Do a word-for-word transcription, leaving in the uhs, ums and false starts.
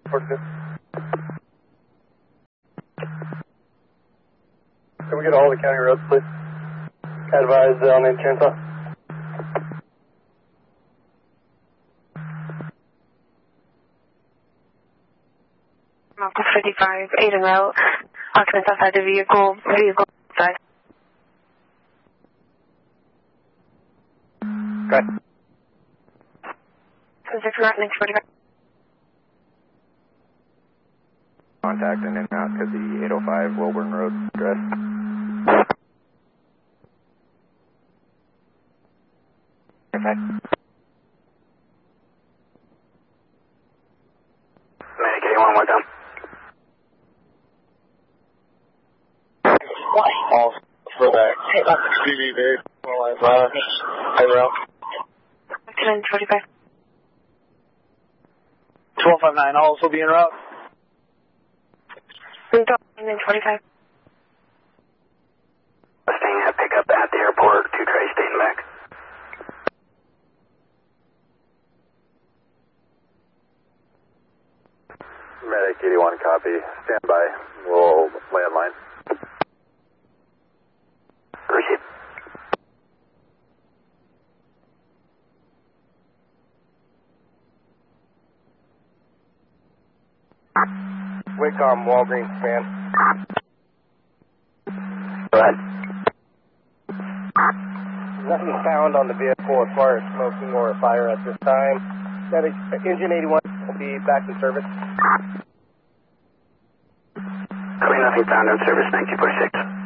forty-two. Can we get all the county roads, please? Advise uh, on the chainsaw. Marcus fifty-five, eight and out. Occupants outside the vehicle. Vehicle outside. Okay. six right next forty-five. Contact and in out to the eight oh five Wilburn Road address. Okay. Medic eighty-one, one down. Why? All go back. Hey, look. C V, babe. Well, I've, uh, hey, Ralph. ten forty-five. twelve five nine, also be en route. ten forty-five. Staying at pickup at the airport, two trays staying back. Medic eighty-one, copy. Stand by. We'll land line. Receive. Wicom, Walgreens, scan. Go ahead. Nothing found on the vehicle as far as smoking or a fire at this time. Medic, engine eighty-one will be back in service. Copy, nothing found in service, thank you, push six.